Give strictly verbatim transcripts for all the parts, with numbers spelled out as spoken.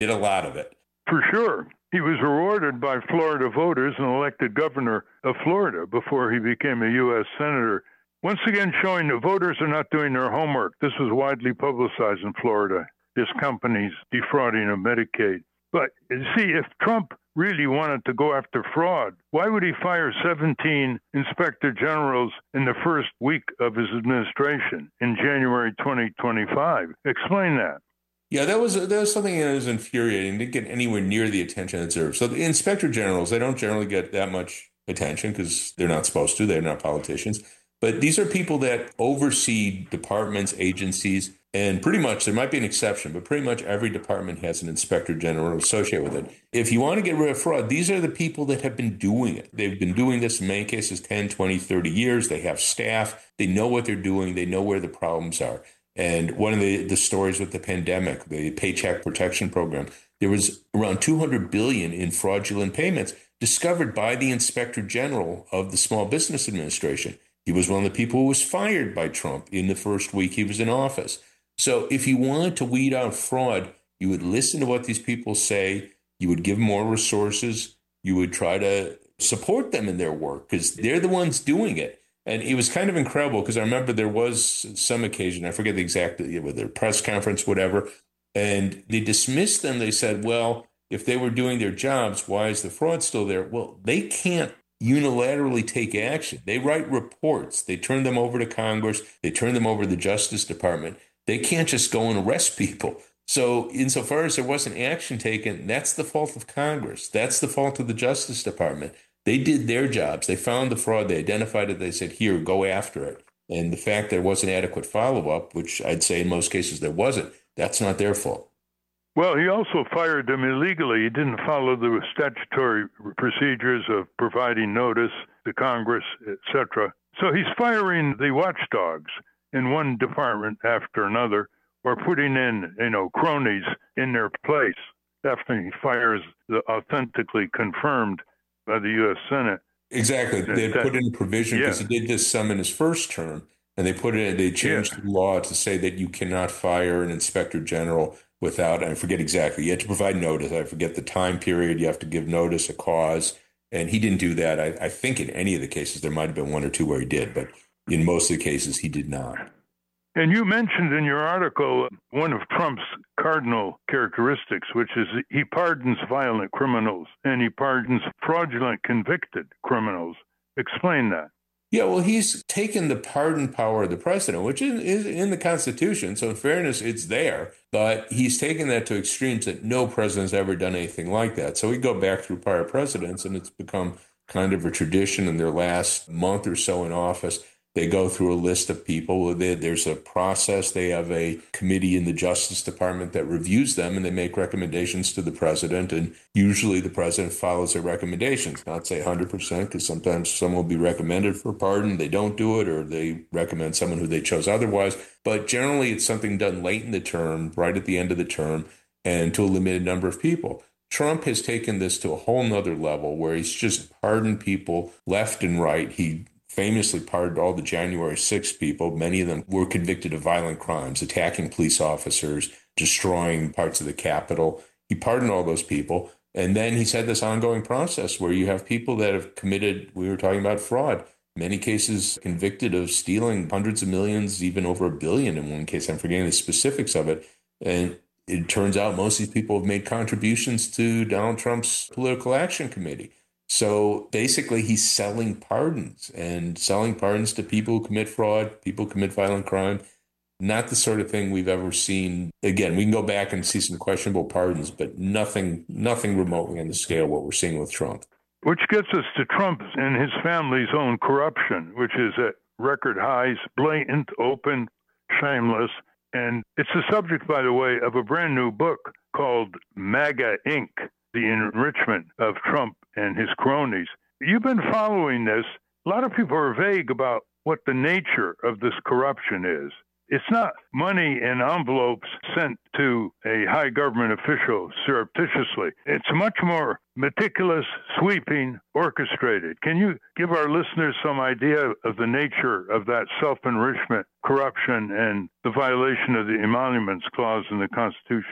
did a lot of it. For sure. He was rewarded by Florida voters and elected governor of Florida before he became a U S senator. Once again, showing that voters are not doing their homework. This was widely publicized in Florida, this company's defrauding of Medicaid. But see, if Trump really wanted to go after fraud, why would he fire seventeen inspector generals in the first week of his administration in January twenty twenty-five? Explain that. Yeah, that was that was something that was infuriating. Didn't get anywhere near the attention it deserved. So the inspector generals, they don't generally get that much attention because they're not supposed to. They're not politicians. But these are people that oversee departments, agencies, and pretty much, there might be an exception, but pretty much every department has an inspector general associated with it. If you want to get rid of fraud, these are the people that have been doing it. They've been doing this in many cases ten, twenty, thirty years. They have staff. They know what they're doing. They know where the problems are. And one of the, the stories with the pandemic, the Paycheck Protection Program, there was around two hundred billion dollars in fraudulent payments discovered by the Inspector General of the Small Business Administration. He was one of the people who was fired by Trump in the first week he was in office. So if you wanted to weed out fraud, you would listen to what these people say, you would give more resources, you would try to support them in their work because they're the ones doing it. And it was kind of incredible because I remember there was some occasion, I forget the exact, whether press conference, whatever, and they dismissed them. They said, well, if they were doing their jobs, why is the fraud still there? Well, they can't unilaterally take action. They write reports. They turn them over to Congress. They turn them over to the Justice Department. They can't just go and arrest people. So insofar as there wasn't action taken, that's the fault of Congress. That's the fault of the Justice Department. They did their jobs. They found the fraud. They identified it. They said, here, go after it. And the fact there wasn't adequate follow-up, which I'd say in most cases there wasn't, that's not their fault. Well, he also fired them illegally. He didn't follow the statutory procedures of providing notice to Congress, et cetera. So he's firing the watchdogs in one department after another, or putting in, you know, cronies in their place after he fires the authentically confirmed by the U S Senate. Exactly. They that, put in a provision because yeah. he did this some in his first term, and they put in, they changed yeah. the law to say that you cannot fire an inspector general without, I forget exactly, you have to provide notice. I forget the time period. You have to give notice, a cause. And he didn't do that. I, I think in any of the cases, there might have been one or two where he did, but in most of the cases, he did not. And you mentioned in your article one of Trump's cardinal characteristics, which is he pardons violent criminals and he pardons fraudulent convicted criminals. Explain that. Yeah, well, he's taken the pardon power of the president, which is, is in the Constitution. So in fairness, it's there. But he's taken that to extremes that no president's ever done anything like that. So we go back through prior presidents, and it's become kind of a tradition in their last month or so in office. They go through a list of people. There's a process. They have a committee in the Justice Department that reviews them, and they make recommendations to the president. And usually the president follows their recommendations, not say one hundred percent, because sometimes someone will be recommended for pardon. They don't do it, or they recommend someone who they chose otherwise. But generally, it's something done late in the term, right at the end of the term, and to a limited number of people. Trump has taken this to a whole nother level where he's just pardoned people left and right. He famously pardoned all the January sixth people. Many of them were convicted of violent crimes, attacking police officers, destroying parts of the Capitol. He pardoned all those people. And then he's had this ongoing process where you have people that have committed, we were talking about fraud, many cases convicted of stealing hundreds of millions, even over a billion in one case. I'm forgetting the specifics of it. And it turns out most of these people have made contributions to Donald Trump's political action committee. So basically, he's selling pardons and selling pardons to people who commit fraud, people who commit violent crime. Not the sort of thing we've ever seen. Again, we can go back and see some questionable pardons, but nothing, nothing remotely on the scale of what we're seeing with Trump. Which gets us to Trump and his family's own corruption, which is at record highs, blatant, open, shameless. And it's the subject, by the way, of a brand new book called MAGA Incorporated, The Enrichment of Trump and His Cronies. You've been following this. A lot of people are vague about what the nature of this corruption is. It's not money in envelopes sent to a high government official surreptitiously. It's much more meticulous, sweeping, orchestrated. Can you give our listeners some idea of the nature of that self-enrichment, corruption, and the violation of the Emoluments Clause in the Constitution?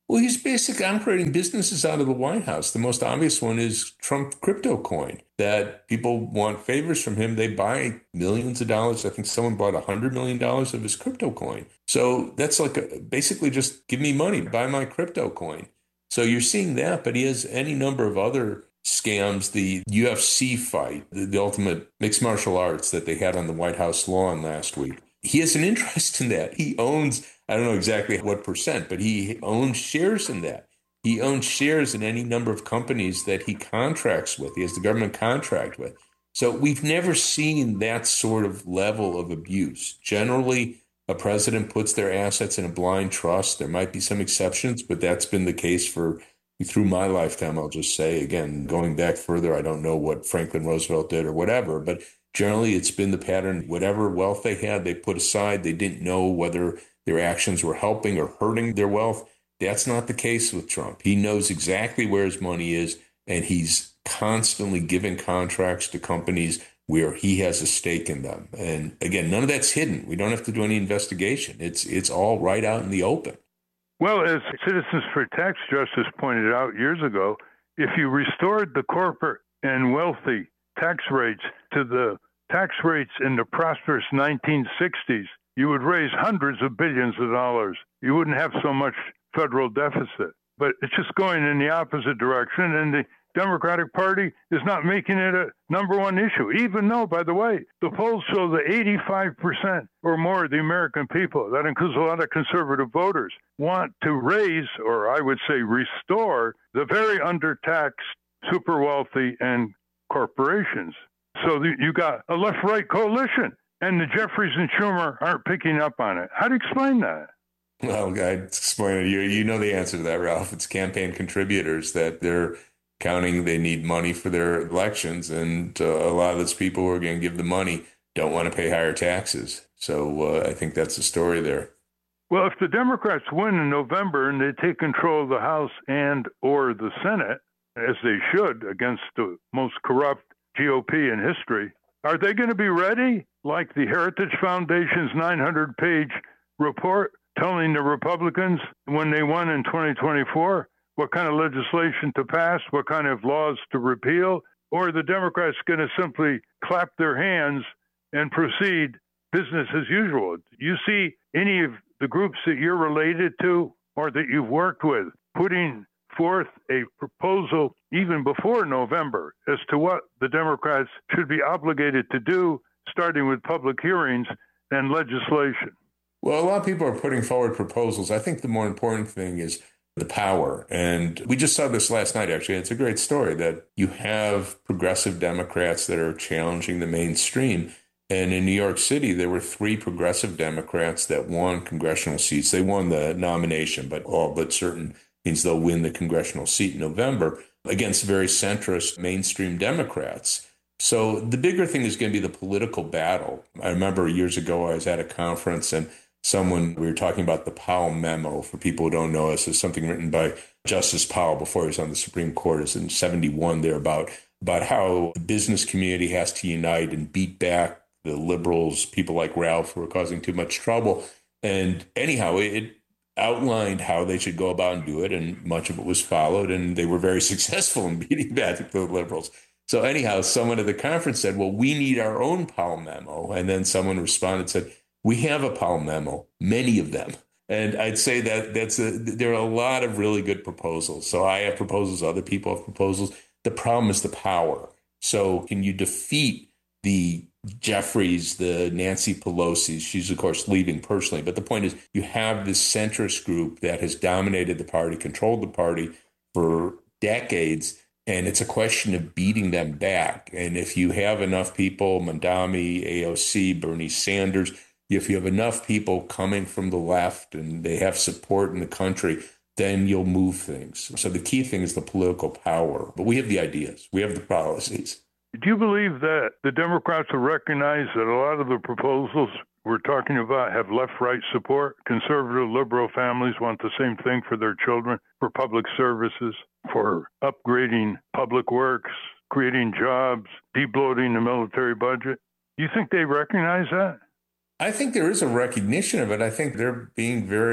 Well, he's basically operating businesses out of the White House. The most obvious one is Trump crypto coin that people want favors from him. They buy millions of dollars. I think someone bought one hundred million dollars of his crypto coin. So that's like a, basically just give me money, buy my crypto coin. So you're seeing that, but he has any number of other scams. The U F C fight, the, the ultimate mixed martial arts that they had on the White House lawn last week. He has an interest in that. He owns, I don't know exactly what percent, but he owns shares in that. He owns shares in any number of companies that he contracts with. He has the government contract with. So we've never seen that sort of level of abuse. Generally, a president puts their assets in a blind trust. There might be some exceptions, but that's been the case for through my lifetime. I'll just say, again, going back further, I don't know what Franklin Roosevelt did or whatever, but generally it's been the pattern. Whatever wealth they had, they put aside. They didn't know whether their actions were helping or hurting their wealth. That's not the case with Trump. He knows exactly where his money is, and he's constantly giving contracts to companies where he has a stake in them. And again, none of that's hidden. We don't have to do any investigation. It's it's all right out in the open. Well, as Citizens for Tax Justice pointed out years ago, if you restored the corporate and wealthy tax rates to the tax rates in the prosperous nineteen sixties, you would raise hundreds of billions of dollars. You wouldn't have so much federal deficit. But it's just going in the opposite direction, and the Democratic Party is not making it a number one issue, even though, by the way, the polls show that eighty-five percent or more of the American people, that includes a lot of conservative voters, want to raise, or I would say restore, the very undertaxed super wealthy and corporations. So you got a left-right coalition, and the Jeffries and Schumer aren't picking up on it. How do you explain that? Well, I'd explain it. You, you know the answer to that, Ralph. It's campaign contributors that they're counting. They need money for their elections, and uh, a lot of those people who are going to give the money don't want to pay higher taxes. So uh, I think that's the story there. Well, if the Democrats win in November and they take control of the House and or the Senate, as they should against the most corrupt G O P in history, are they going to be ready, like the Heritage Foundation's nine hundred page report telling the Republicans when they won in twenty twenty-four what kind of legislation to pass, what kind of laws to repeal, or are the Democrats going to simply clap their hands and proceed business as usual? You see any of the groups that you're related to or that you've worked with putting forth a proposal even before November as to what the Democrats should be obligated to do, starting with public hearings and legislation? Well, a lot of people are putting forward proposals. I think the more important thing is the power. And we just saw this last night, actually. It's a great story that you have progressive Democrats that are challenging the mainstream. And in New York City, there were three progressive Democrats that won congressional seats. They won the nomination, but all but certain means they'll win the congressional seat in November against very centrist mainstream Democrats. So the bigger thing is going to be the political battle. I remember years ago, I was at a conference and someone, we were talking about the Powell memo. For people who don't know, this is something written by Justice Powell before he was on the Supreme Court. It's in seventy-one there about, about how the business community has to unite and beat back the liberals, people like Ralph, who are causing too much trouble. And anyhow, it outlined how they should go about and do it. And much of it was followed. And they were very successful in beating back the liberals. So anyhow, someone at the conference said, well, we need our own Powell memo. And then someone responded and said, we have a Powell memo, many of them. And I'd say that that's a, there are a lot of really good proposals. So I have proposals, other people have proposals. The problem is the power. So can you defeat the Jeffries, the Nancy Pelosi? She's, of course, leaving personally. But the point is, you have this centrist group that has dominated the party, controlled the party for decades. And it's a question of beating them back. And if you have enough people, Mamdani, A O C, Bernie Sanders, if you have enough people coming from the left and they have support in the country, then you'll move things. So the key thing is the political power. But we have the ideas. We have the policies. Do you believe that the Democrats will recognize that a lot of the proposals we're talking about have left-right support? Conservative, liberal families want the same thing for their children, for public services, for upgrading public works, creating jobs, de-bloating the military budget. Do you think they recognize that? I think there is a recognition of it. I think they're being very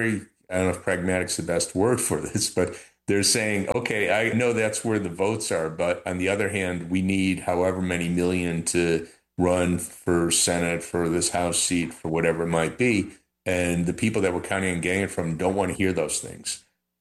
I don't know if pragmatic's the best word for this, but they're saying, okay, I know that's where the votes are, but on the other hand, we need however many million to run for Senate, for this House seat, for whatever it might be. And the people that we're counting on getting it from don't want to hear those things.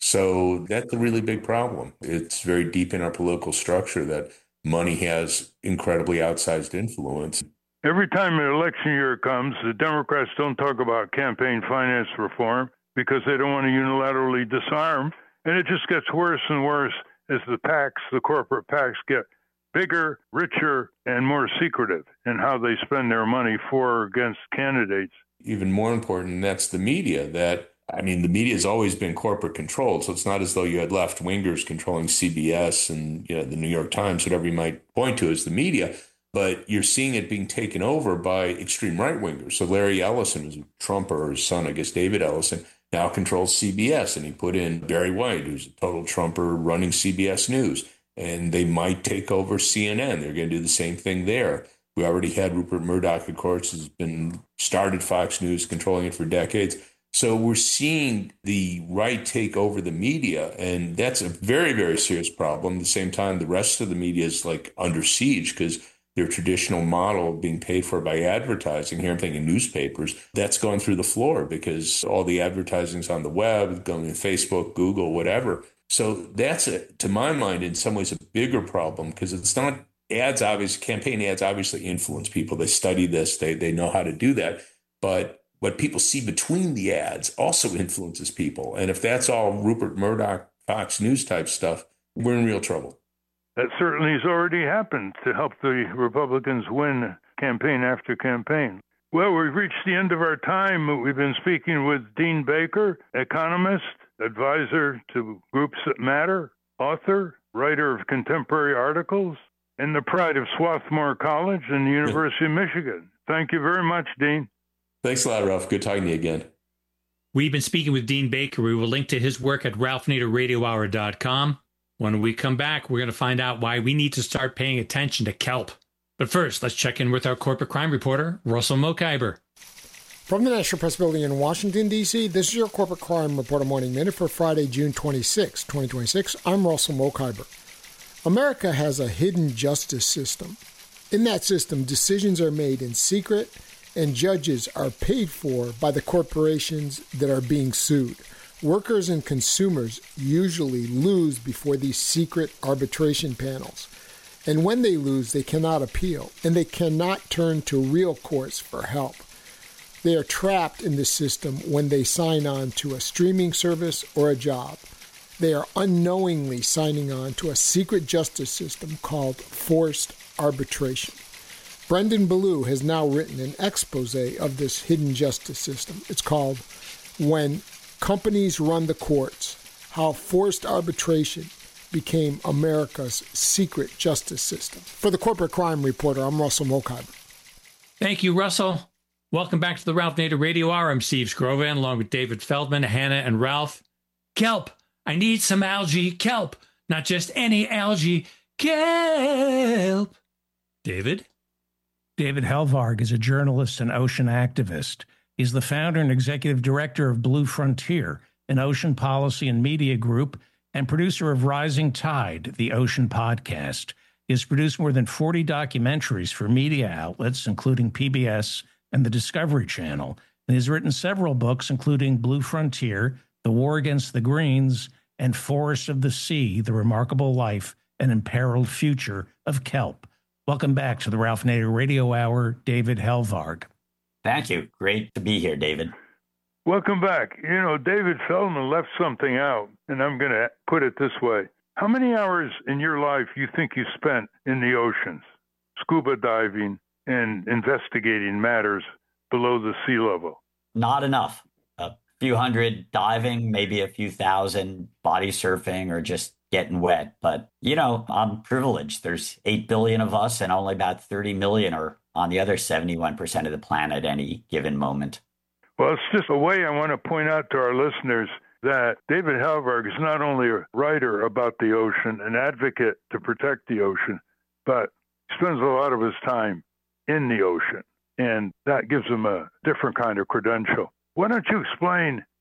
So that's a really big problem. It's very deep in our political structure that money has incredibly outsized influence. Every time an election year comes, the Democrats don't talk about campaign finance reform because they don't want to unilaterally disarm. And it just gets worse and worse as the PACs, the corporate PACs, get bigger, richer, and more secretive in how they spend their money for or against candidates. Even more important, that's the media. That, I mean, the media has always been corporate controlled. So it's not as though you had left wingers controlling C B S and, you know, the New York Times, whatever you might point to as the media. But you're seeing it being taken over by extreme right wingers. So Larry Ellison, who's a Trump, or his son, I guess, David Ellison, now controls C B S. And he put in Barry White, who's a total Trumper running C B S News. And they might take over C N N. They're going to do the same thing there. We already had Rupert Murdoch, of course, has been started Fox News, controlling it for decades. So we're seeing the right take over the media, and that's a very, very serious problem. At the same time, the rest of the media is like under siege because their traditional model of being paid for by advertising, here I'm thinking newspapers, that's going through the floor because all the advertising's on the web, going to Facebook, Google, whatever. So that's, a, to my mind, in some ways a bigger problem because it's not ads, obviously, campaign ads obviously influence people. They study this, they they know how to do that. But what people see between the ads also influences people. And if that's all Rupert Murdoch, Fox News type stuff, we're in real trouble. That certainly has already happened to help the Republicans win campaign after campaign. Well, we've reached the end of our time. We've been speaking with Dean Baker, economist, advisor to Groups That Matter, author, writer of contemporary articles, and the pride of Swarthmore College and the University of Michigan. Thank you very much, Dean. Thanks a lot, Ralph. Good talking to you again. We've been speaking with Dean Baker. We will link to his work at ralph nader radio hour dot com. When we come back, we're going to find out why we need to start paying attention to kelp. But first, let's check in with our corporate crime reporter, Russell Mokhiber. From the National Press Building in Washington, D C, this is your Corporate Crime Reporter Morning Minute for Friday, June twenty-sixth, twenty twenty-six. I'm Russell Mokhiber. America has a hidden justice system. In that system, decisions are made in secret, and judges are paid for by the corporations that are being sued. Workers and consumers usually lose before these secret arbitration panels. And when they lose, they cannot appeal, and they cannot turn to real courts for help. They are trapped in this system when they sign on to a streaming service or a job. They are unknowingly signing on to a secret justice system called forced arbitration. Brendan Ballou has now written an expose of this hidden justice system. It's called When Companies Run the Courts, How Forced Arbitration Became America's Secret Justice System. For the Corporate Crime Reporter, I'm Russell Mokhiber. Thank you, Russell. Welcome back to the Ralph Nader Radio Hour. I'm Steve Scrovan, along with David Feldman, Hannah, and Ralph. Kelp. I need some algae. Kelp. Not just any algae. Kelp. David? David Helvarg is a journalist and ocean activist. He's the founder and executive director of Blue Frontier, an ocean policy and media group, and producer of Rising Tide, the ocean podcast. He has produced more than forty documentaries for media outlets, including P B S and the Discovery Channel, and has written several books, including Blue Frontier, The War Against the Greens, and Forest of the Sea, The Remarkable Life and Imperiled Future of Kelp. Welcome back to the Ralph Nader Radio Hour, David Helvarg. Thank you. Great to be here, David. Welcome back. You know, David Feldman left something out, and I'm going to put it this way. How many hours in your life you think you spent in the oceans, scuba diving and investigating matters below the sea level? Not enough. A few hundred diving, maybe a few thousand body surfing or just getting wet. But, you know, I'm privileged. There's eight billion of us and only about thirty million are on the other seventy-one percent of the planet at any given moment. Well, it's just a way I want to point out to our listeners that David Helvarg is not only a writer about the ocean, an advocate to protect the ocean, but he spends a lot of his time in the ocean, and that gives him a different kind of credential. Why don't you explain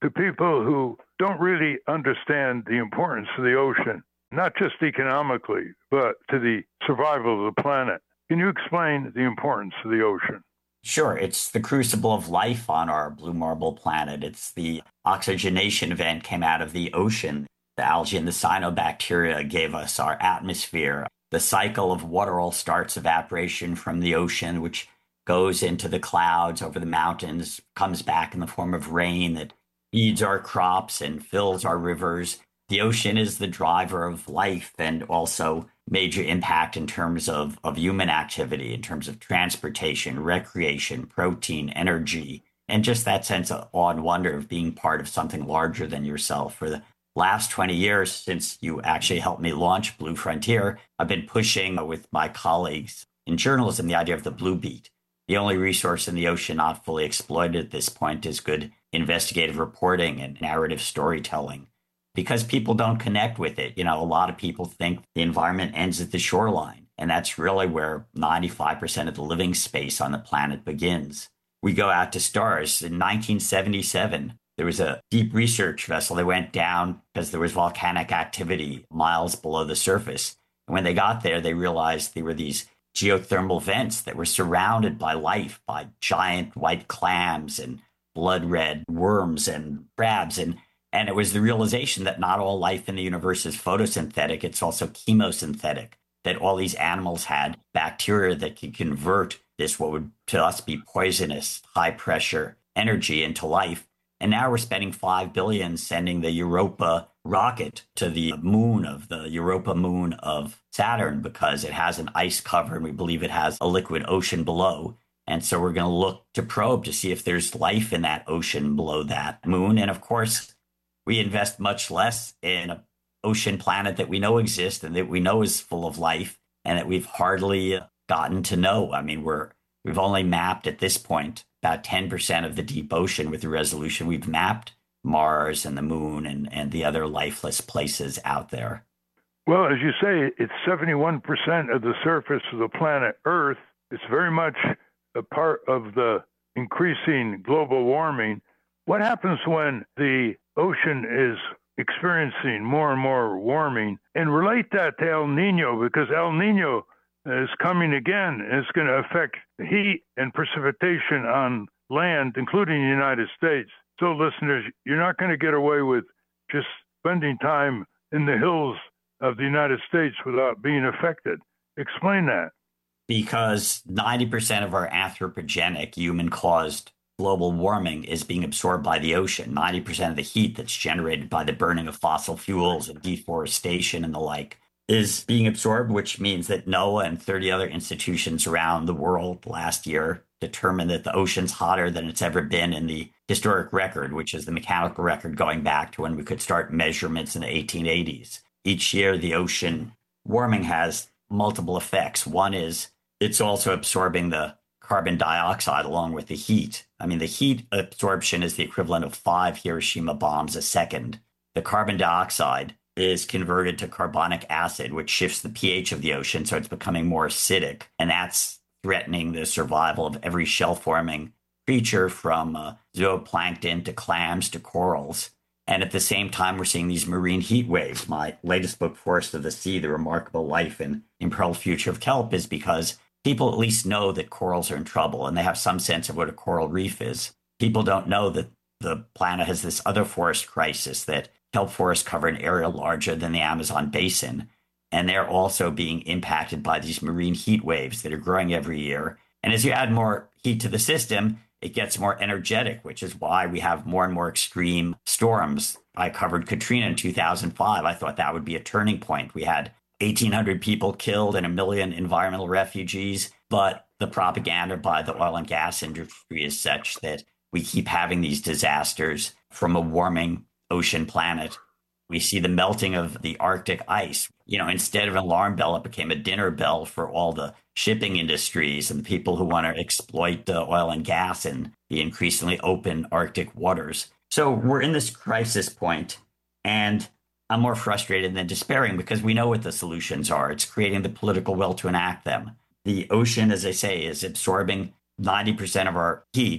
to people who don't really understand the importance of the ocean, not just economically, but to the survival of the planet. Can you explain the importance of the ocean? Sure. It's the crucible of life on our blue marble planet. It's the oxygenation event came out of the ocean. The algae and the cyanobacteria gave us our atmosphere. The cycle of water all starts evaporation from the ocean, which goes into the clouds over the mountains, comes back in the form of rain that feeds our crops and fills our rivers. The ocean is the driver of life and also major impact in terms of, of human activity, in terms of transportation, recreation, protein, energy, and just that sense of awe and wonder of being part of something larger than yourself. For the last twenty years, since you actually helped me launch Blue Frontier, I've been pushing with my colleagues in journalism the idea of the blue beat. The only resource in the ocean not fully exploited at this point is good investigative reporting and narrative storytelling, because people don't connect with it. You know, a lot of people think the environment ends at the shoreline, and that's really where ninety-five percent of the living space on the planet begins. We go out to stars. In nineteen seventy-seven, there was a deep research vessel that went down because there was volcanic activity miles below the surface. And when they got there, they realized there were these geothermal vents that were surrounded by life, by giant white clams and blood red worms and crabs. And, and it was the realization that not all life in the universe is photosynthetic. It's also chemosynthetic, that all these animals had bacteria that could convert this, what would to us be poisonous, high pressure energy into life. And now we're spending five billion dollars sending the Europa rocket to the moon of the Europa moon of Saturn because it has an ice cover and we believe it has a liquid ocean below. And so we're going to look to probe to see if there's life in that ocean below that moon. And of course, we invest much less in an ocean planet that we know exists and that we know is full of life and that we've hardly gotten to know. I mean, we're we've only mapped at this point about ten percent of the deep ocean with the resolution we've mapped Mars and the moon and, and the other lifeless places out there. Well, as you say, it's seventy-one percent of the surface of the planet Earth. It's very much a part of the increasing global warming. What happens when the ocean is experiencing more and more warming? And relate that to El Nino, because El Nino is coming again, and it's going to affect heat and precipitation on land, including the United States. So, listeners, you're not going to get away with just spending time in the hills of the United States without being affected. Explain that. Because ninety percent of our anthropogenic, human-caused global warming is being absorbed by the ocean. ninety percent of the heat that's generated by the burning of fossil fuels and deforestation and the like is being absorbed, which means that NOAA and thirty other institutions around the world last year determined that the ocean's hotter than it's ever been in the historic record, which is the mechanical record going back to when we could start measurements in the eighteen eighties. Each year, the ocean warming has multiple effects. One is it's also absorbing the carbon dioxide along with the heat. I mean, the heat absorption is the equivalent of five Hiroshima bombs a second. The carbon dioxide is converted to carbonic acid, which shifts the pH of the ocean, so it's becoming more acidic. And that's threatening the survival of every shell-forming creature from uh, zooplankton to clams to corals. And at the same time, we're seeing these marine heat waves. My latest book, Forest of the Sea, The Remarkable Life and Imperiled Future of Kelp, is because people at least know that corals are in trouble and they have some sense of what a coral reef is. People don't know that the planet has this other forest crisis, that kelp forests cover an area larger than the Amazon basin. And they're also being impacted by these marine heat waves that are growing every year. And as you add more heat to the system, it gets more energetic, which is why we have more and more extreme storms. I covered Katrina in two thousand five. I thought that would be a turning point. We had eighteen hundred people killed and a million environmental refugees. But the propaganda by the oil and gas industry is such that we keep having these disasters from a warming ocean planet. We see the melting of the Arctic ice. You know, instead of an alarm bell, it became a dinner bell for all the shipping industries and the people who want to exploit uh, oil and gas in the increasingly open Arctic waters. So we're in this crisis point, and I'm more frustrated than despairing because we know what the solutions are. It's creating the political will to enact them. The ocean, as I say, is absorbing ninety percent of our heat,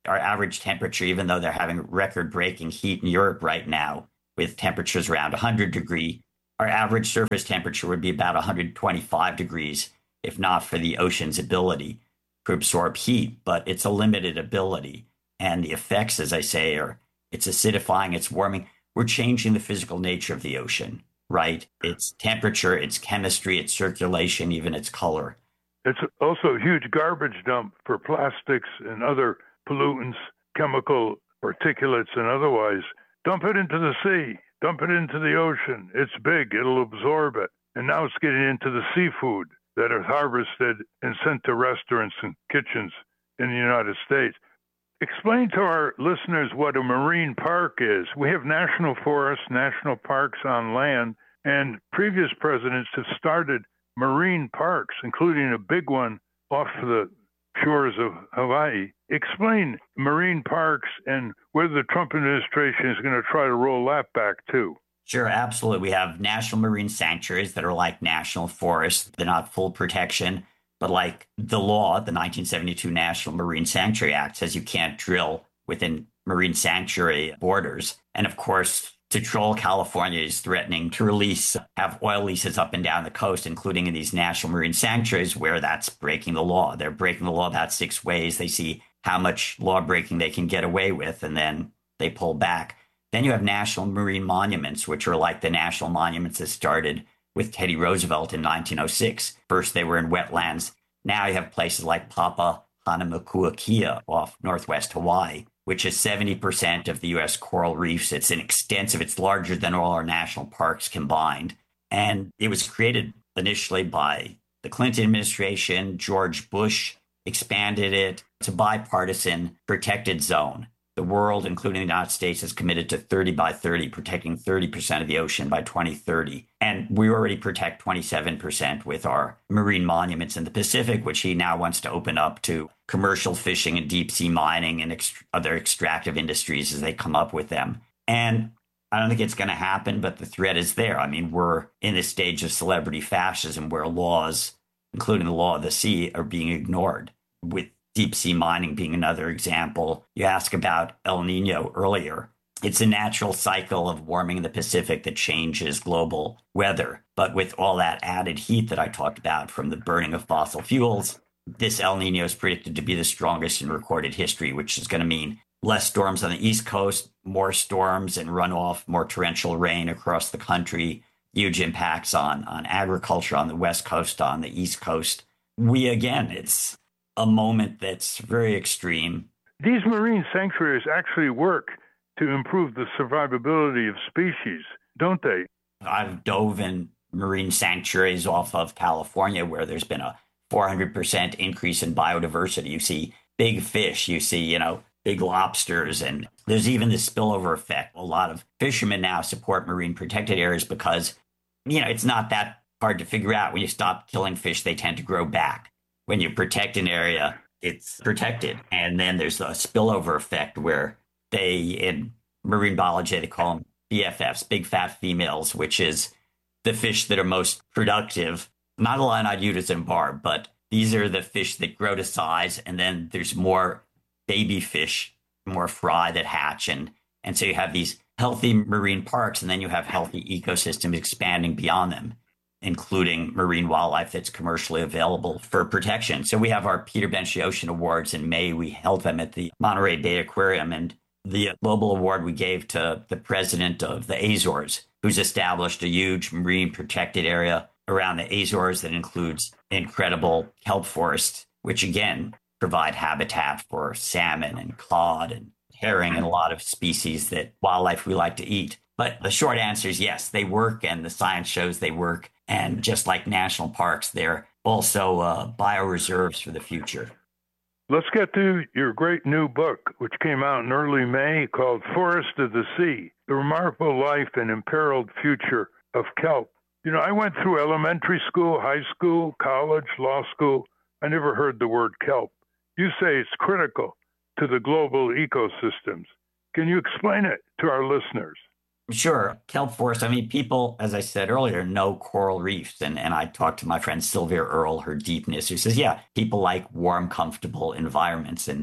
our average temperature, even though they're having record-breaking heat in Europe right now, with temperatures around one hundred degrees, our average surface temperature would be about one hundred twenty-five degrees, if not for the ocean's ability to absorb heat. But it's a limited ability. And the effects, as I say, are it's acidifying, it's warming. We're changing the physical nature of the ocean, right? Its temperature, its chemistry, its circulation, even its color. It's also a huge garbage dump for plastics and other pollutants, chemical particulates and otherwise. Dump it into the sea, dump it into the ocean. It's big, it'll absorb it. And now it's getting into the seafood that is harvested and sent to restaurants and kitchens in the United States. Explain to our listeners what a marine park is. We have national forests, national parks on land, and previous presidents have started marine parks, including a big one off the shores of Hawaii. Explain marine parks and whether the Trump administration is going to try to roll that back too. Sure, absolutely. We have national marine sanctuaries that are like national forests. They're not full protection, but like the law, the nineteen seventy-two National Marine Sanctuary Act says you can't drill within marine sanctuary borders. And of course, to troll, California is threatening to release, have oil leases up and down the coast, including in these national marine sanctuaries where that's breaking the law. They're breaking the law about six ways. They see how much law breaking they can get away with, and then they pull back. Then you have national marine monuments, which are like the national monuments that started with Teddy Roosevelt in nineteen oh six. First, they were in wetlands. Now you have places like Papahanaumokuakea off northwest Hawaii, which is seventy percent of the U S coral reefs. It's an extensive, it's larger than all our national parks combined. And it was created initially by the Clinton administration. George Bush expanded it. It's a bipartisan protected zone. The world, including the United States, is committed to thirty by thirty, protecting thirty percent of the ocean by twenty thirty. And we already protect twenty-seven percent with our marine monuments in the Pacific, which he now wants to open up to commercial fishing and deep sea mining and ext- other extractive industries as they come up with them. And I don't think it's going to happen, but the threat is there. I mean, we're in this stage of celebrity fascism where laws, including the law of the sea, are being ignored, with deep sea mining being another example. You asked about El Nino earlier. It's a natural cycle of warming in the Pacific that changes global weather. But with all that added heat that I talked about from the burning of fossil fuels, this El Nino is predicted to be the strongest in recorded history, which is going to mean less storms on the East Coast, more storms and runoff, more torrential rain across the country, huge impacts on, on agriculture on the West Coast, on the East Coast. We, again, it's a moment that's very extreme. These marine sanctuaries actually work to improve the survivability of species, don't they? I've dove in marine sanctuaries off of California where there's been a four hundred percent increase in biodiversity. You see big fish, you see, you know, big lobsters, and there's even this spillover effect. A lot of fishermen now support marine protected areas because, you know, it's not that hard to figure out. When you stop killing fish, they tend to grow back. When you protect an area, it's protected. And then there's a spillover effect where they, in marine biology, they call them B F Fs, big fat females, which is the fish that are most productive. Not a Lionideutis and barb, but these are the fish that grow to size. And then there's more baby fish, more fry that hatch. And, and so you have these healthy marine parks, and then you have healthy ecosystems expanding beyond them, including marine wildlife that's commercially available for protection. So we have our Peter Benchley Ocean Awards. In May, we held them at the Monterey Bay Aquarium. And the global award we gave to the president of the Azores, who's established a huge marine protected area around the Azores that includes incredible kelp forests, which again provide habitat for salmon and cod and herring and a lot of species that wildlife we like to eat. But the short answer is yes, they work, and the science shows they work. And just like national parks, they're also uh, bioreserves for the future. Let's get to your great new book, which came out in early May, called Forest of the Sea, The Remarkable Life and Imperiled Future of Kelp. You know, I went through elementary school, high school, college, law school. I never heard the word kelp. You say it's critical to the global ecosystems. Can you explain it to our listeners? Sure. Kelp forest. I mean, people, as I said earlier, know coral reefs. And, and I talked to my friend Sylvia Earle, her deepness, who says, yeah, people like warm, comfortable environments. And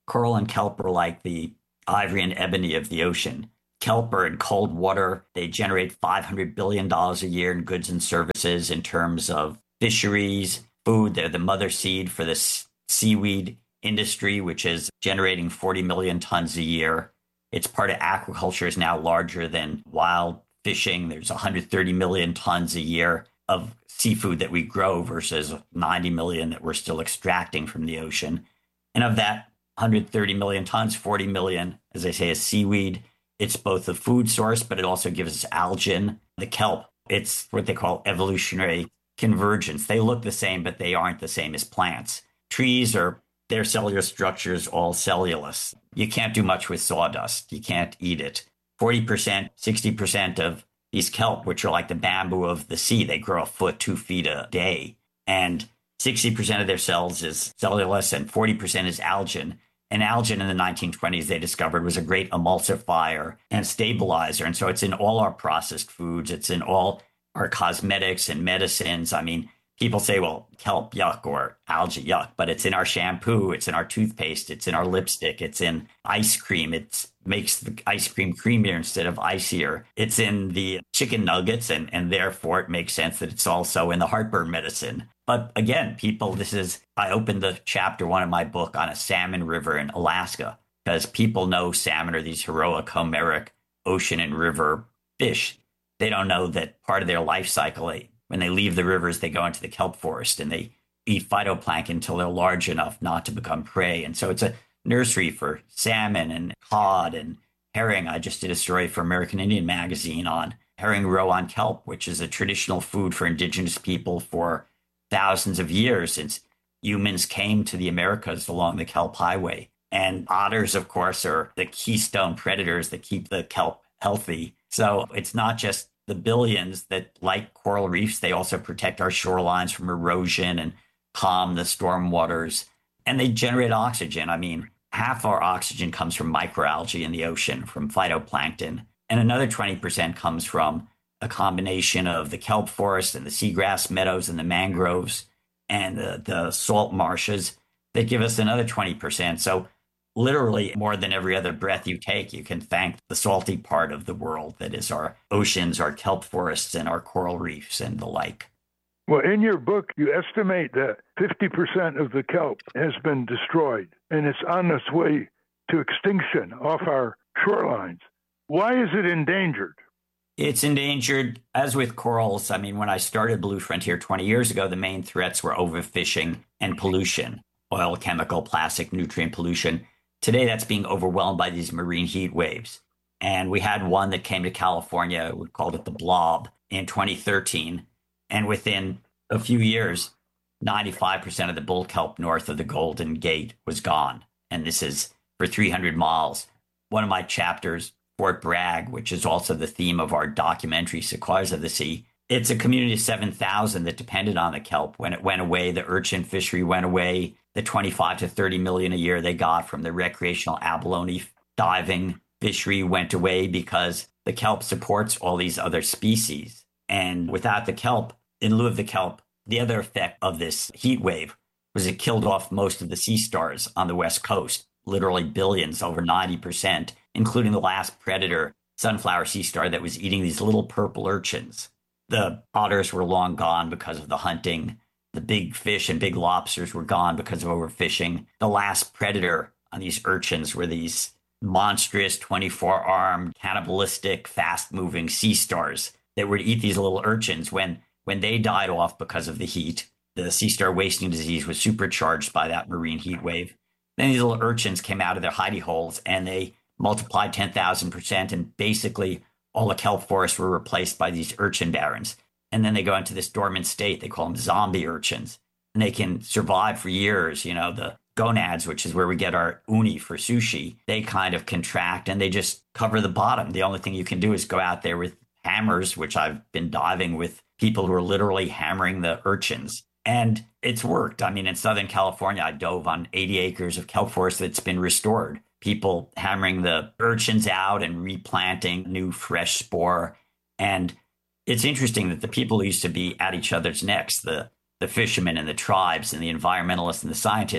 coral and kelp are like the ivory and ebony of the ocean. Kelp are in cold water. They generate five hundred billion dollars a year in goods and services in terms of fisheries, food. They're the mother seed for the seaweed industry, which is generating forty million tons a year. It's part of aquaculture, is now larger than wild fishing. There's one hundred thirty million tons a year of seafood that we grow versus ninety million that we're still extracting from the ocean. And of that one hundred thirty million tons, forty million, as I say, is seaweed. It's both a food source, but it also gives us algin, the kelp. It's what they call evolutionary convergence. They look the same, but they aren't the same as plants. Trees are, their cellular structure is all cellulose. You can't do much with sawdust. You can't eat it. forty percent, sixty percent of these kelp, which are like the bamboo of the sea, they grow a foot, two feet a day. And sixty percent of their cells is cellulose and forty percent is algin. And algin in the nineteen twenties, they discovered, was a great emulsifier and stabilizer. And so it's in all our processed foods. It's in all our cosmetics and medicines. I mean, people say, well, kelp, yuck, or algae, yuck, but it's in our shampoo. It's in our toothpaste. It's in our lipstick. It's in ice cream. It makes the ice cream creamier instead of icier. It's in the chicken nuggets, and, and therefore it makes sense that it's also in the heartburn medicine. But again, people, this is, I opened the chapter one of my book on a salmon river in Alaska, because people know salmon are these heroic, homeric ocean and river fish. They don't know that part of their life cycle, they, when they leave the rivers, they go into the kelp forest and they eat phytoplankton until they're large enough not to become prey. And so it's a nursery for salmon and cod and herring. I just did a story for American Indian Magazine on herring roe on kelp, which is a traditional food for indigenous people for thousands of years, since humans came to the Americas along the kelp highway. And otters, of course, are the keystone predators that keep the kelp healthy. So it's not just the billions that like coral reefs, they also protect our shorelines from erosion and calm the storm waters. And they generate oxygen. I mean, half our oxygen comes from microalgae in the ocean, from phytoplankton. And another twenty percent comes from a combination of the kelp forest and the seagrass meadows and the mangroves and the, the salt marshes that give us another twenty percent. So literally more than every other breath you take, you can thank the salty part of the world that is our oceans, our kelp forests, and our coral reefs and the like. Well, in your book, you estimate that fifty percent of the kelp has been destroyed, and it's on its way to extinction off our shorelines. Why is it endangered? It's endangered, as with corals. I mean, when I started Blue Frontier twenty years ago, the main threats were overfishing and pollution, oil, chemical, plastic, nutrient pollution. Today, that's being overwhelmed by these marine heat waves. And we had one that came to California, we called it the blob, in twenty thirteen. And within a few years, ninety-five percent of the bull kelp north of the Golden Gate was gone. And this is for three hundred miles. One of my chapters, Fort Bragg, which is also the theme of our documentary, Sequoias of the Sea, it's a community of seven thousand that depended on the kelp. When it went away, the urchin fishery went away. The twenty-five to thirty million a year they got from the recreational abalone diving fishery went away because the kelp supports all these other species. And without the kelp, in lieu of the kelp, the other effect of this heat wave was it killed off most of the sea stars on the West Coast, literally billions, over ninety percent, including the last predator, sunflower sea star, that was eating these little purple urchins. The otters were long gone because of the hunting. The big fish and big lobsters were gone because of overfishing. The last predator on these urchins were these monstrous twenty-four armed, cannibalistic, fast-moving sea stars that would eat these little urchins. When, when they died off because of the heat, the sea star wasting disease was supercharged by that marine heat wave. Then these little urchins came out of their hidey holes and they multiplied ten thousand percent, and basically all the kelp forests were replaced by these urchin barrens. And then they go into this dormant state. They call them zombie urchins. And they can survive for years. You know, the gonads, which is where we get our uni for sushi, they kind of contract and they just cover the bottom. The only thing you can do is go out there with hammers, which I've been diving with people who are literally hammering the urchins. And it's worked. I mean, in Southern California, I dove on eighty acres of kelp forest that's been restored. People hammering the urchins out and replanting new fresh spore. And it's interesting that the people who used to be at each other's necks, the, the fishermen and the tribes and the environmentalists and the scientists,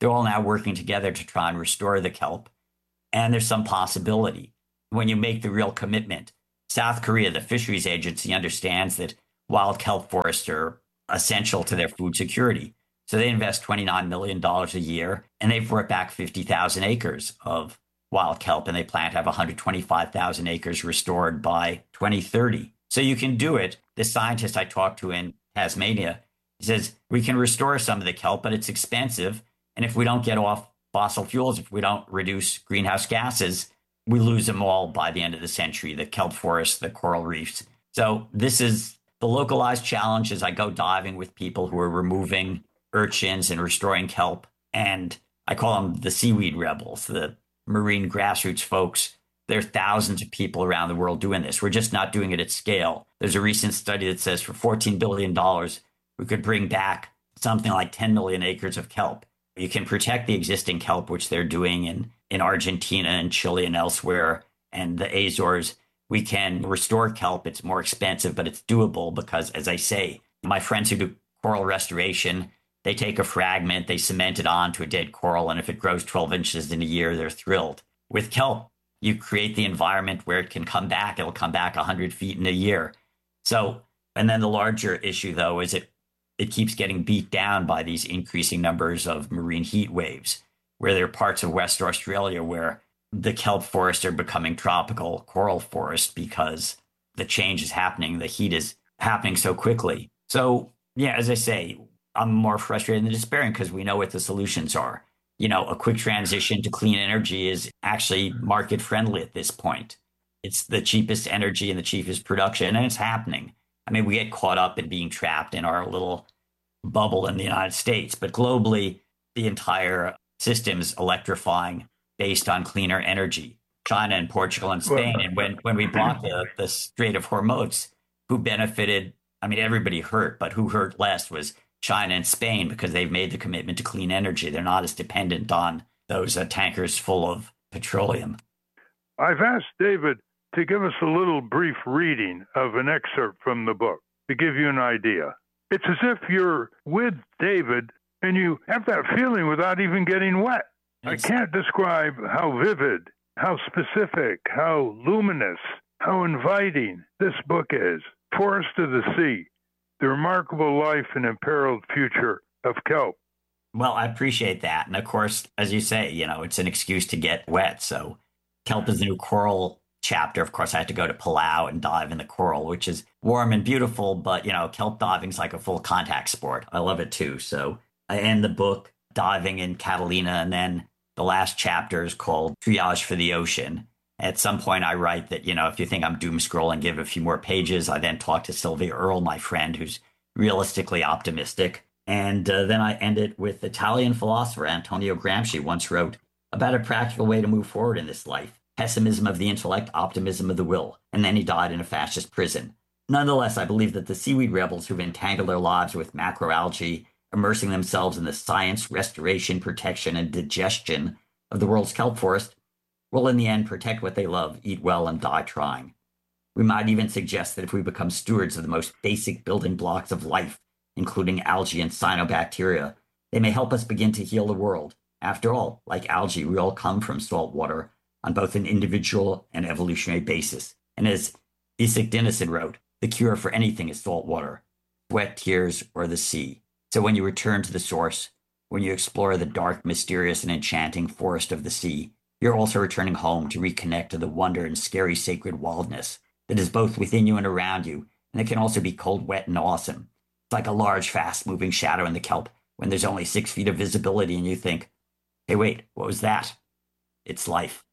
they're all now working together to try and restore the kelp. And there's some possibility when you make the real commitment. South Korea, the fisheries agency, understands that wild kelp forests are essential to their food security. So they invest twenty-nine million dollars a year, and they've brought back fifty thousand acres of wild kelp, and they plan to have one hundred twenty-five thousand acres restored by twenty thirty. So you can do it. The scientist I talked to in Tasmania, he says, we can restore some of the kelp, but it's expensive. And if we don't get off fossil fuels, if we don't reduce greenhouse gases, we lose them all by the end of the century, the kelp forests, the coral reefs. So this is the localized challenge as I go diving with people who are removing urchins and restoring kelp. And I call them the seaweed rebels, the marine grassroots folks. There are thousands of people around the world doing this. We're just not doing it at scale. There's a recent study that says for fourteen billion dollars, we could bring back something like ten million acres of kelp. You can protect the existing kelp, which they're doing in, in Argentina and Chile and elsewhere, and the Azores. We can restore kelp. It's more expensive, but it's doable because, as I say, my friends who do coral restoration, they take a fragment, they cement it onto a dead coral, and if it grows twelve inches in a year, they're thrilled. With kelp, you create the environment where it can come back. It'll come back one hundred feet in a year. So, and then the larger issue, though, is it it keeps getting beat down by these increasing numbers of marine heat waves, where there are parts of West Australia where the kelp forests are becoming tropical coral forests because the change is happening. The heat is happening so quickly. So, yeah, as I say, I'm more frustrated than despairing because we know what the solutions are. You know, a quick transition to clean energy is actually market friendly at this point. It's the cheapest energy and the cheapest production, and it's happening. I mean, we get caught up in being trapped in our little bubble in the United States, but globally, the entire system's electrifying based on cleaner energy. China and Portugal and Spain. And when, when we blocked the, the Strait of Hormuz, who benefited? I mean, everybody hurt, but who hurt less was China and Spain because they've made the commitment to clean energy. They're not as dependent on those uh, tankers full of petroleum. I've asked David to give us a little brief reading of an excerpt from the book to give you an idea. It's as if you're with David and you have that feeling without even getting wet. It's... I can't describe how vivid, how specific, how luminous, how inviting this book is. Forest of the Sea, The Remarkable Life and Imperiled Future of Kelp. Well, I appreciate that. And of course, as you say, you know, it's an excuse to get wet. So kelp is the new coral chapter. Of course, I had to go to Palau and dive in the coral, which is warm and beautiful. But, you know, kelp diving is like a full contact sport. I love it, too. So I end the book diving in Catalina. And then the last chapter is called Triage for the Ocean. At some point, I write that, you know, if you think I'm doom scrolling, give a few more pages. I then talk to Sylvia Earle, my friend, who's realistically optimistic. And uh, then I end it with Italian philosopher Antonio Gramsci once wrote about a practical way to move forward in this life. Pessimism of the intellect, optimism of the will. And then he died in a fascist prison. Nonetheless, I believe that the seaweed rebels who've entangled their lives with macroalgae, immersing themselves in the science, restoration, protection, and digestion of the world's kelp forest, will in the end protect what they love, eat well, and die trying. We might even suggest that if we become stewards of the most basic building blocks of life, including algae and cyanobacteria, they may help us begin to heal the world. After all, like algae, we all come from salt water on both an individual and evolutionary basis. And as Isak Dinesen wrote, the cure for anything is salt water, sweat, tears, or the sea. So when you return to the source, when you explore the dark, mysterious, and enchanting forest of the sea, you're also returning home to reconnect to the wonder and scary sacred wildness that is both within you and around you, and it can also be cold, wet, and awesome. It's like a large, fast-moving shadow in the kelp when there's only six feet of visibility and you think, hey, wait, what was that? It's life.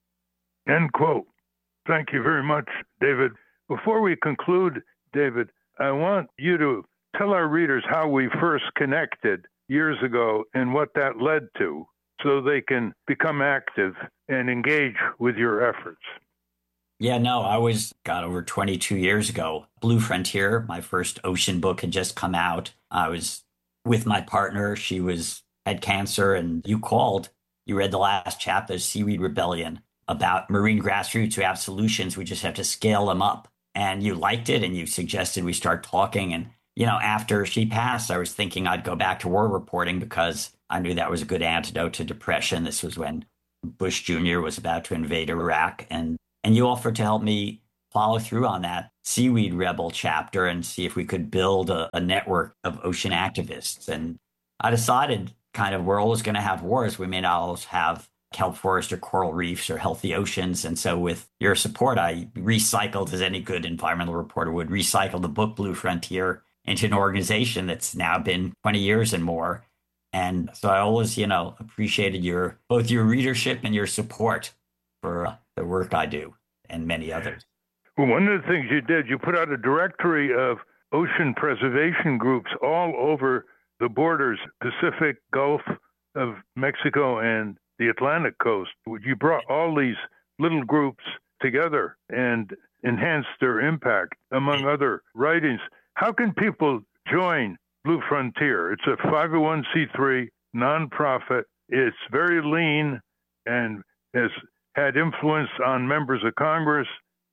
End quote. Thank you very much, David. Before we conclude, David, I want you to tell our readers how we first connected years ago and what that led to, so they can become active and engage with your efforts. Yeah, no, I was, got over twenty-two years ago. Blue Frontier, my first ocean book, had just come out. I was with my partner. She was had cancer, and you called. You read the last chapter, Seaweed Rebellion, about marine grassroots who have solutions. We just have to scale them up. And you liked it, and you suggested we start talking. And you know, after she passed, I was thinking I'd go back to war reporting because I knew that was a good antidote to depression. This was when Bush Junior was about to invade Iraq. And, and you offered to help me follow through on that Seaweed Rebel chapter and see if we could build a, a network of ocean activists. And I decided kind of we're always going to have wars. We may not always have kelp forest or coral reefs or healthy oceans. And so with your support, I recycled, as any good environmental reporter would, recycle the book Blue Frontier into an organization that's now been twenty years and more. And so I always, you know, appreciated your both your readership and your support for uh, the work I do and many others. Well, one of the things you did, you put out a directory of ocean preservation groups all over the borders, Pacific, Gulf of Mexico, and the Atlantic coast. You brought all these little groups together and enhanced their impact, among other writings. How can people join Blue Frontier? It's a five oh one c three nonprofit. It's very lean and has had influence on members of Congress,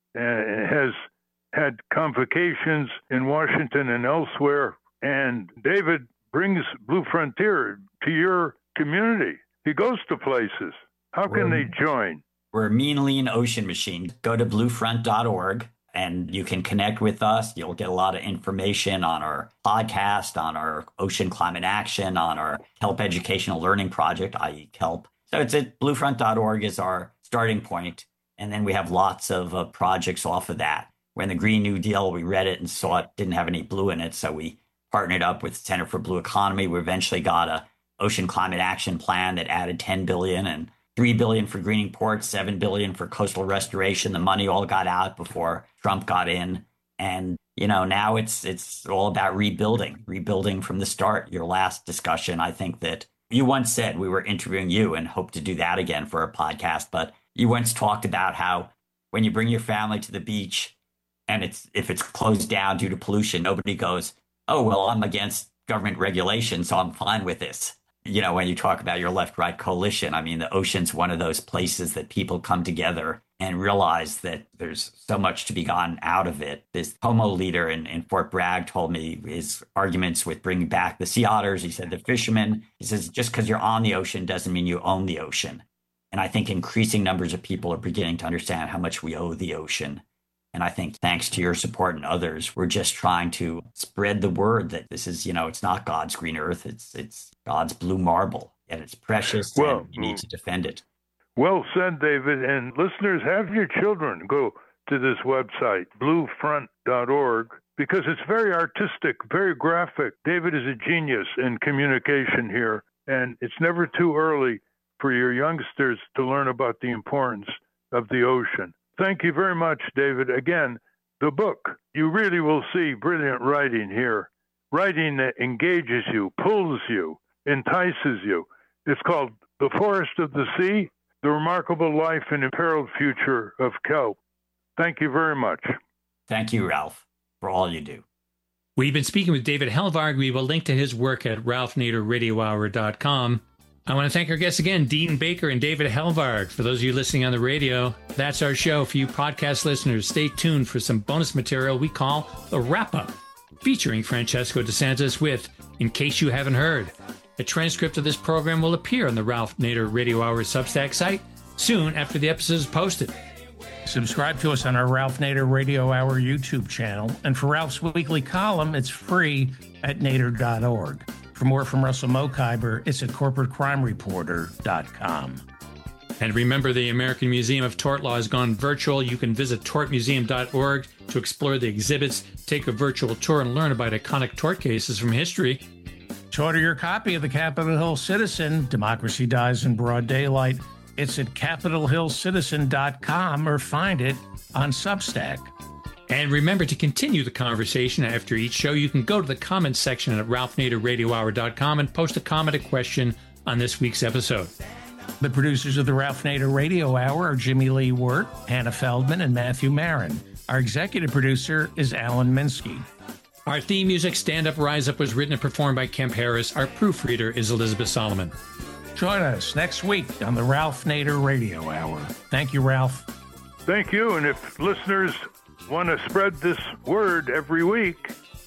and has had convocations in Washington and elsewhere. And David brings Blue Frontier to your community. He goes to places. How can we're, they join? We're a mean, lean ocean machine. Go to blue front dot org and you can connect with us. You'll get a lot of information on our podcast, on our ocean climate action, on our kelp educational learning project, that is. kelp. So it's at blue front dot org is our starting point. And then we have lots of uh, projects off of that. When the Green New Deal, we read it and saw it didn't have any blue in it. So we partnered up with Center for Blue Economy. We eventually got a Ocean Climate Action Plan that added ten billion dollars and three billion dollars for greening ports, seven billion dollars for coastal restoration. The money all got out before Trump got in. And, you know, now it's it's all about rebuilding, rebuilding from the start. Your last discussion, I think that you once said, we were interviewing you and hope to do that again for a podcast, but you once talked about how when you bring your family to the beach and it's if it's closed down due to pollution, nobody goes, oh, well, I'm against government regulation, so I'm fine with this. You know, when you talk about your left-right coalition, I mean, the ocean's one of those places that people come together and realize that there's so much to be gotten out of it. This Homo leader in, in Fort Bragg told me his arguments with bringing back the sea otters. He said the fishermen, he says, just because you're on the ocean doesn't mean you own the ocean. And I think increasing numbers of people are beginning to understand how much we owe the ocean. And I think thanks to your support and others, we're just trying to spread the word that this is, you know, it's not God's green earth. It's it's God's blue marble, and it's precious. Well, and you need to defend it. Well said, David. And listeners, have your children go to this website, blue front dot org, because it's very artistic, very graphic. David is a genius in communication here, and it's never too early for your youngsters to learn about the importance of the ocean. Thank you very much, David. Again, the book, you really will see brilliant writing here, writing that engages you, pulls you, entices you. It's called The Forest of the Sea, The Remarkable Life and Imperiled Future of Kelp. Thank you very much. Thank you, Ralph, for all you do. We've been speaking with David Helvarg. We will link to his work at ralph nader radio hour dot com. I want to thank our guests again, Dean Baker and David Helvarg. For those of you listening on the radio, that's our show. For you podcast listeners, stay tuned for some bonus material we call The Wrap-Up, featuring Francesco DeSantis with In Case You Haven't Heard. A transcript of this program will appear on the Ralph Nader Radio Hour Substack site soon after the episode is posted. Subscribe to us on our Ralph Nader Radio Hour YouTube channel. And for Ralph's weekly column, it's free at nader dot org. For more from Russell Mokhiber, it's at corporate crime reporter dot com. And remember, the American Museum of Tort Law has gone virtual. You can visit tort museum dot org to explore the exhibits, take a virtual tour, and learn about iconic tort cases from history. To order your copy of the Capitol Hill Citizen, Democracy Dies in Broad Daylight, it's at capitol hill citizen dot com or find it on Substack. And remember to continue the conversation after each show. You can go to the comments section at ralph nader radio hour dot com and post a comment or question on this week's episode. The producers of the Ralph Nader Radio Hour are Jimmy Lee Wirt, Hannah Feldman, and Matthew Marin. Our executive producer is Alan Minsky. Our theme music, Stand Up, Rise Up, was written and performed by Kemp Harris. Our proofreader is Elizabeth Solomon. Join us next week on the Ralph Nader Radio Hour. Thank you, Ralph. Thank you. And if listeners want to spread this word every week,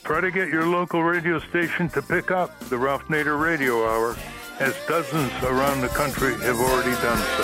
Try to get your local radio station to pick up the Ralph Nader Radio Hour, as dozens around the country have already done so.